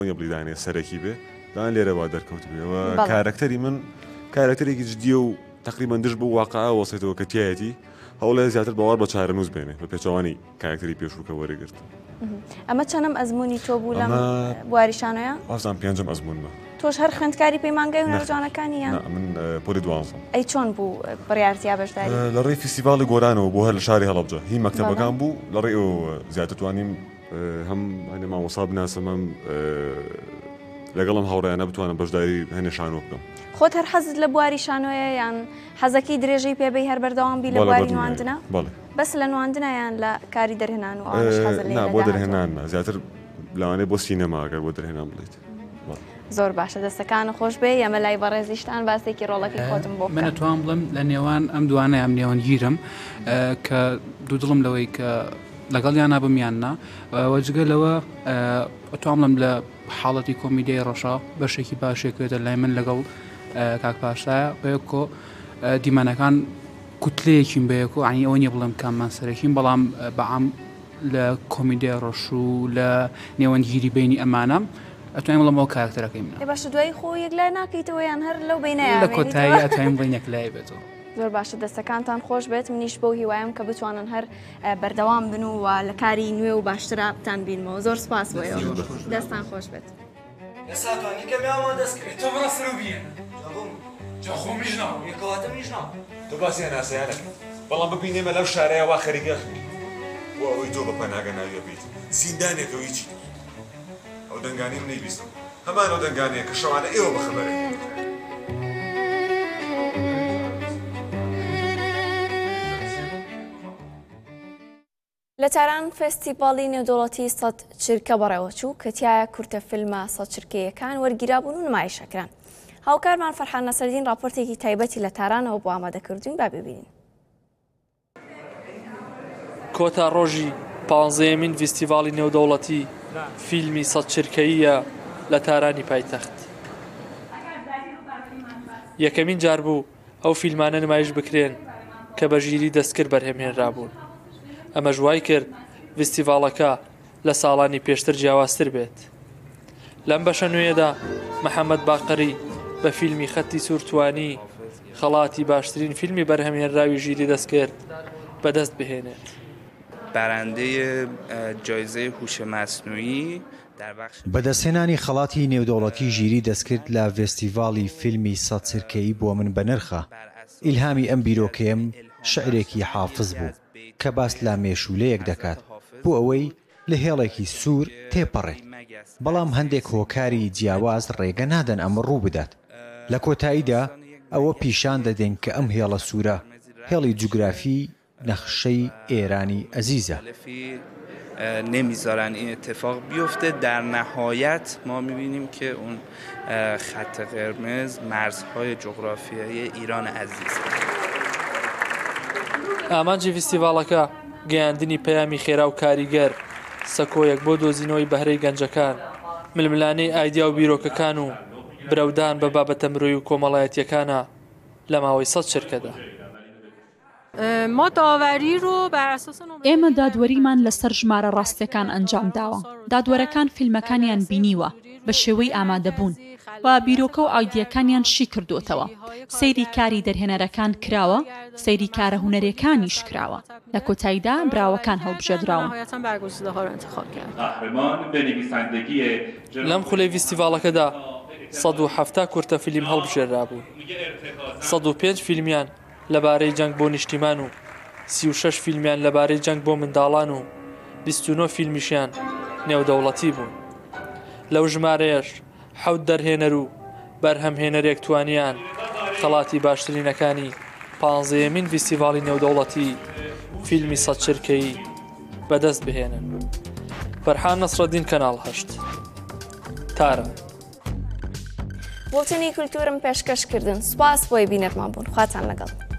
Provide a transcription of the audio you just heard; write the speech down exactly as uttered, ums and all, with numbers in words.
بڵیدانێ سەرەکی بێ دان لێرە وا دەرکەوت بێەوە کارکتەری من کارکتەرێکی جدیە و تقریبان دش بۆ واقعا وەسێتەوە کە تایەتی هەوڵێ زیاتر باوەڕ بە چارەنووس بێنێ بە پێچەوانی کارکتەری پێشووکە وەرەگرت. ئەمە چەندەم ئەزمموی تۆ بوو لەم بواریشانەیە؟ وازان پێنجەم ئەزمونمە. تۆش هەر خوێندکاری پەیمانگەی هونەرجوانەکانی یان؟ من پۆلی دوانزەم. ئەی چۆن بوو بڕیارەتیا بەشداری؟ لە ڕێی فیستیڤاڵی گۆرانەوە بۆ هەر لە شاری هەڵەبجە هی مەکتەبەکان بوو لە ڕێ ئەو زیاتر توانیم هەم هەنێ مامۆستا بناسم هەم لەگەڵم هاوڕێیانە بتوانم بەشداری هەنێشانۆ بکەم. خۆت هەر حەزت لە بواری شانۆیە یان حەزەکەی درێژەی پێبەی هەر بەردەوام بی لە بواری نواندنە؟ بەس لە نواندنە یان لە کاری دەرهێنان و ئەوانش حەزت لێ؟ بۆ دەرهێنانە زیاتر لەوانەیە بۆ سینەما ئەگەر بۆ دەرهێنان بڵێیت. زۆر باشە دەستەکانە خۆش بێ ئەمە لای بەڕێزیشتان باسێکی ڕۆڵەکەی خۆتم بۆ من ئەتوان بڵم لە نێوان ئەم دوانە ئەم نێوانگیرم کە دوو دڵم لەوەی کە لەگەڵیان نابمیاننا وەجگە لەوە ئەتوان بڵم لە حاڵەتی کۆمیدیای ڕەشا بەشێکی باشێکێتە لای من لەگەڵ کاک پاشایە بەیەکۆ دیمانەکان کوتلەیەکیم بەیەکۆ عنی ئەوە نیە بڵم کاممان سەرەکیم بەڵام بەعام لە کۆمیدیای ڕەش و لە نێوەندگیری بینی ئەمانە ئەتوانین بڵم ئەو کارکتەرەکەی منە. باشە دوای خۆ یەکلای ناکەیتەوە یان هەر لەو بینایە لە کۆتایی ئەتوانین بڵین یەکلای بێتەوە. زۆر باشە دەستەکانتان خۆش بێت منیش بەو هیوایم کە بتوانن هەر بەردەوام بن و لە کاری نوێ و باشترا بتان بینمەوە. زۆر سپاس بۆیەوە دەستان خۆش بێت. ئێساتوانی کە میاوە دەستکرێت تۆ بڕە سەر و بیێن جا خۆ میژناو یەکەواتە میژناو تۆ باسی هەناسەیانەکە بەڵام ببینێمە لەو شارەیە وا خەریکە بۆ ئەوەی تۆ بە پەناگە ناویە بیت زیندانێکەوە هیچی ئەو دەنگانی من نەیبیستم هەمان ئەو دەنگانەیە کە شەوانە ئێوە بەخەبەرێ. لە تاران فێستیڤاڵی نێودەوڵەتی سەد چرکە بەڕێوەچوو کە تایە کورتە فیلمە سەد چرکەیەکان وەرگیرابوون و نمایشەکران. هاوکارمان فەرحان نەسەردین راپۆرتێکی تایبەتی لە تارانەوە بۆ ئامادەکردوین با ببینین. کۆتا ڕۆژی پانزەیەمین فێستیڤاڵی نێودەوڵەتی فیلمی سەد چرکەییە لە تارانی پایتەخت. یەکەمین جار بوو ئەو فیلمانە نمایش بکرێن کە بە ژیری دەستکرد بەرهەمهێنرابوون. ئەمە ژوای کرد فێستیڤاڵەکە لە ساڵانی پێشتر جیاوازتر بێت. لەم بەشە نوێدا محەممەد باقری بە فیلمی خەتی سوورتوانی خەڵاتی باشترین فیلمی بەرهەمهێنراوی ژیری دەستکرد بەدەست بهێنێت. بەرەندەی جایزەی هوش مەسنووی بەدەستهێنانی خەڵاتی نێودەوڵەتی ژیری دەستکرد لە فێستیڤاڵی فیلمی سەد چرکەیی بۆ من بە نرخە. ئیلهامی ئەم بیرۆکەیەم شعرێکی حافظ بوو کە باس لە مێشولەیەک دەکات بۆ ئەوەی لە هێڵێکی سوور تێپەڕێت بەڵام هەندێک هۆکاری جیاواز ڕێگە نادەن ئەمە ڕوو بدات. لە کۆتاییدا ئەوە پیشان دەدەن کە ئەم هێڵە سوورە هێڵی جوگرافی نەخشەی ئێرانی ئەزیزە. نمیذارن این اتفاق بیفته. در نهایت ما میبینیم که اون خط قرمز مرزهای جغرافیایی ایران عزیز. ئامانجی فستیڤاڵەکە گەیاندنی پەیامی خێرا و کاریگەر سەکۆیەک بۆ دۆزینەوەی بەهرەی گەنجەکان ململانەی ئایدیا و بیرۆکەکان و برەودان بە بابەتە مرۆیی و کۆمەڵایەتیەکانە لە ماوەی سەد چرکەدا. ئێمە دادوەریمان لەسەر ژمارە ڕاستیەکان ئەنجام داوە. دادوەرەکان فیلمەکانیان بینیوە بە شێوەی ئامادەبوون و بیرۆکە و ئایدیەکانیان شی کردوتەوە. سەیری کاری دەرهێنەرەکان کراوە، سەیری کارە هونەرەکانیش کراوە. لە کۆتاییدا براوەکان هەڵبژێردراون. لەم خولەی فستیڤاڵەکەدا سەد و هەفتا کورتە فیلم هەڵبژێرابوو. سەد و پێنج فیلمیان لەبارەی جەنگ بۆ نیشتیمان و سی و شەش فیلمیان لەبارەی جەنگ بۆ منداڵان و بیست و نۆ فیلمیشیان نێودەوڵەتی بوون. لەو ژمارەیەش حەوت دەرهێنەر و بەرهەمهێنەرێک توانیان خەڵاتی باشترینەکانی پانزەیەمین فستیڤاڵی نێودەوڵەتی فیلمی سەد چرکەیی بەدەست بهێنن. فەرحان نەسرەدین کەناڵ هەشت تارە. بۆتنی کولتورم پێشکەشکردن سوپاس بۆی بینەرمان بوون. خواتان لەگەڵ.